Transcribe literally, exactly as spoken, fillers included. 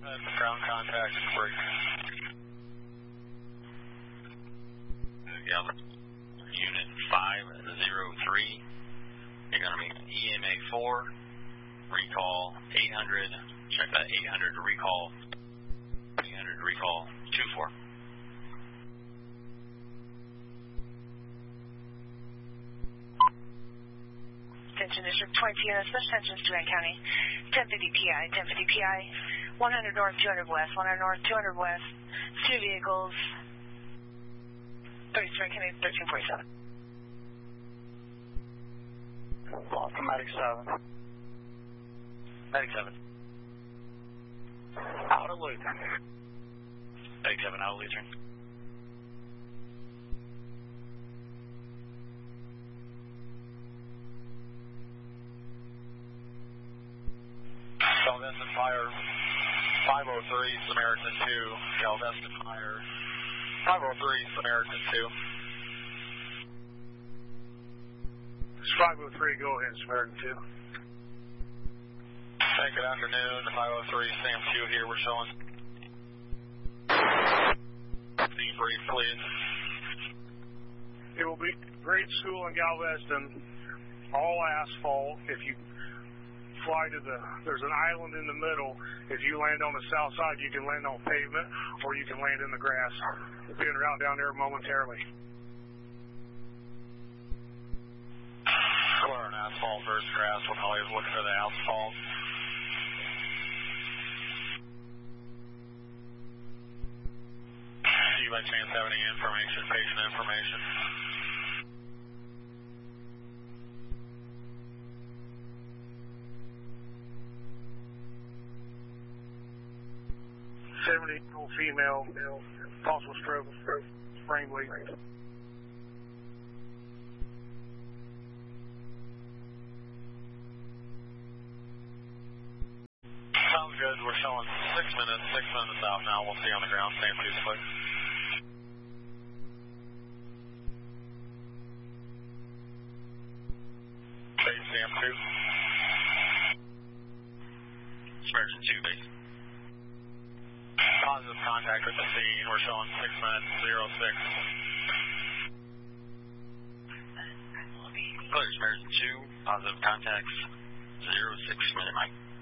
Ground contact break. Yeah, unit five zero three. You're going to be E M A four, recall eight hundred, check that eight hundred recall, eight hundred recall two four. Attention District twenty-two units, special attention Steuben County, ten fifty P I, ten fifty P I, one hundred north, two hundred west, one hundred north, two hundred west, two vehicles, thirty-three County, thirteen forty-seven. Medic seven. Medic seven. Out of Lutheran. Medic seven, out of Lutheran. Galveston Fire five oh three, Samaritan two. Galveston Fire five oh three, Samaritan two. five oh three, go ahead, Samaritan two. Hey, good afternoon, five oh three, Sam two here, we're showing. Debrief, please. It will be grade school in Galveston, all asphalt. If you fly to the, there's an island in the middle. If you land on the south side, you can land on pavement, or you can land in the grass. We'll be en route down there momentarily. We're on asphalt versus grass. We'll always look for the asphalt. Do you by chance have any information, patient information? seventy-year-old female, possible stroke, brain bleed. Sounds good. We're showing six minutes, six minutes out now. We'll see you on the ground. Sam two's clear. Base Sam two. Samaritan two, base. Positive contact with the scene. We're showing six minutes, zero six. Clear, Samaritan two, positive contacts, zero six minute Mike.